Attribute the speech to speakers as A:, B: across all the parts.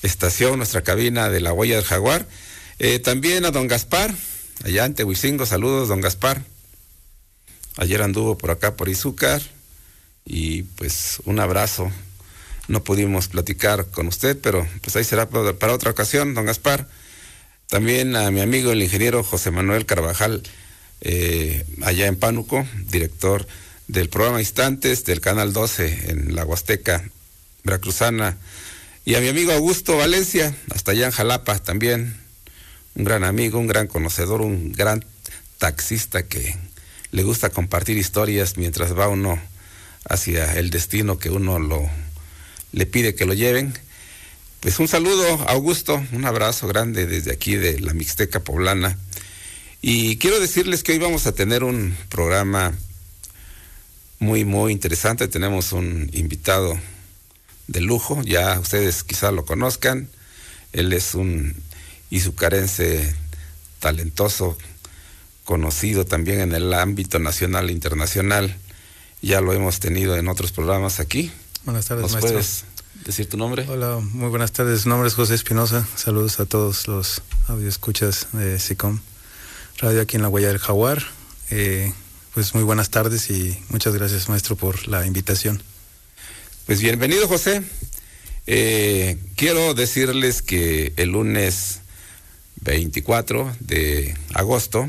A: estación, nuestra cabina de la Huella del Jaguar. También a don Gaspar, allá en Tehuicingo, saludos, don Gaspar. Ayer anduvo por acá, por Izúcar, y pues un abrazo. No pudimos platicar con usted, pero pues ahí será para otra ocasión, don Gaspar. También a mi amigo el ingeniero José Manuel Carvajal, allá en Pánuco, director del programa Instantes del Canal 12 en la Huasteca Veracruzana. Y a mi amigo Augusto Valencia, hasta allá en Jalapa también, un gran amigo, un gran conocedor, un gran taxista que le gusta compartir historias mientras va uno hacia el destino que uno le pide que lo lleven. Pues un saludo, Augusto, un abrazo grande desde aquí de la Mixteca Poblana. Y quiero decirles que hoy vamos a tener un programa muy, muy interesante. Tenemos un invitado de lujo, ya ustedes quizá lo conozcan. Él es un izucarense talentoso, conocido también en el ámbito nacional e internacional. Ya lo hemos tenido en otros programas aquí.
B: Buenas tardes,
A: ¿Nos
B: maestro.
A: puedes decir tu nombre?
B: Hola, muy buenas tardes. Mi nombre es José Espinosa. Saludos a todos los audioescuchas de SICOM Radio aquí en la Huella del Jaguar. Pues muy buenas tardes y muchas gracias, maestro, por la invitación.
A: Pues bienvenido, José. Quiero decirles que el lunes 24 de agosto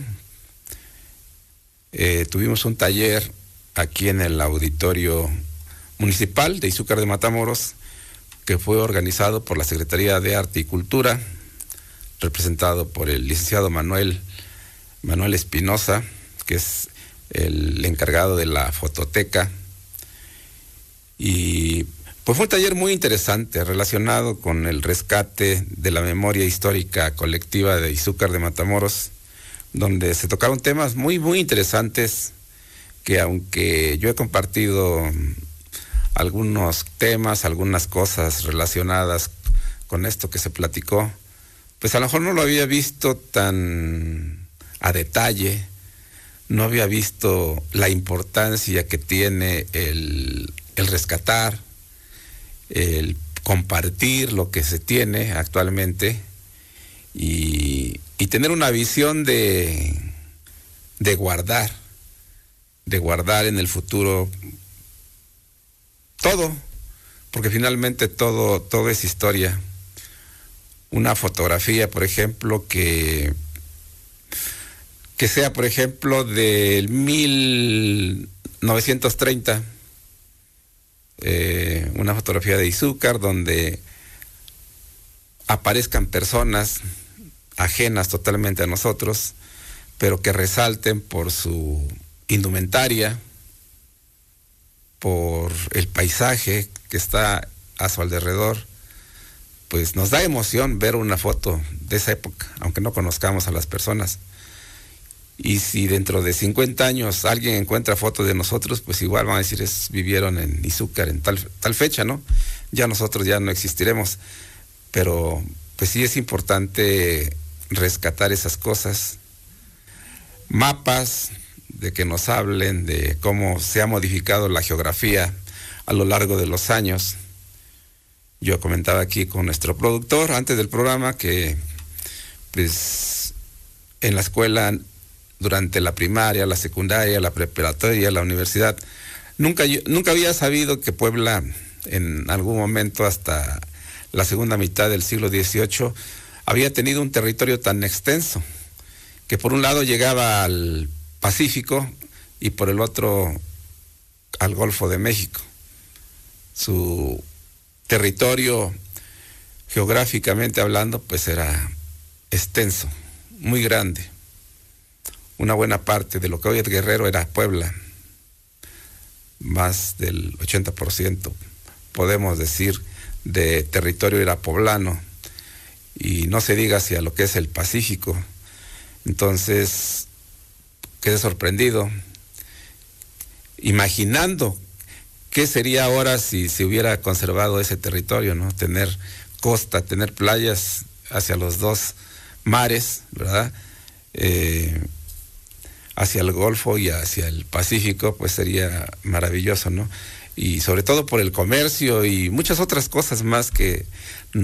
A: tuvimos un taller aquí en el auditorio municipal de Izúcar de Matamoros, que fue organizado por la Secretaría de Arte y Cultura, representado por el licenciado Manuel Espinosa, que es el encargado de la fototeca. Y pues fue un taller muy interesante relacionado con el rescate de la memoria histórica colectiva de Izúcar de Matamoros, donde se tocaron temas muy, muy interesantes que, aunque yo he compartido algunos temas, algunas cosas relacionadas con esto que se platicó, pues a lo mejor no lo había visto tan a detalle, no había visto la importancia que tiene el rescatar, el compartir lo que se tiene actualmente y tener una visión de guardar en el futuro todo, porque finalmente todo es historia. Una fotografía, por ejemplo, que sea, por ejemplo, del 1930, una fotografía de Izúcar donde aparezcan personas ajenas totalmente a nosotros, pero que resalten por su indumentaria, por el paisaje que está a su alrededor. Pues nos da emoción ver una foto de esa época, aunque no conozcamos a las personas. Y si dentro de 50 años alguien encuentra fotos de nosotros, pues igual van a decir, vivieron en Izúcar en tal fecha, ¿no? Ya nosotros ya no existiremos. Pero pues sí es importante rescatar esas cosas. Mapas de que nos hablen de cómo se ha modificado la geografía a lo largo de los años. Yo comentaba aquí con nuestro productor antes del programa que pues en la escuela, durante la primaria, la secundaria, la preparatoria, la universidad, nunca había sabido que Puebla en algún momento hasta la segunda mitad del siglo XVIII había tenido un territorio tan extenso que por un lado llegaba al Pacífico y por el otro al Golfo de México. Su territorio, geográficamente hablando, pues era extenso, muy grande. Una buena parte de lo que hoy es Guerrero era Puebla. Más del 80%, podemos decir, de territorio era poblano. Y no se diga hacia lo que es el Pacífico. Entonces, quedé sorprendido, imaginando qué sería ahora si se hubiera conservado ese territorio, ¿no? Tener costa, tener playas hacia los dos mares, ¿verdad? Hacia el Golfo y hacia el Pacífico, pues sería maravilloso, ¿no? Y sobre todo por el comercio y muchas otras cosas más que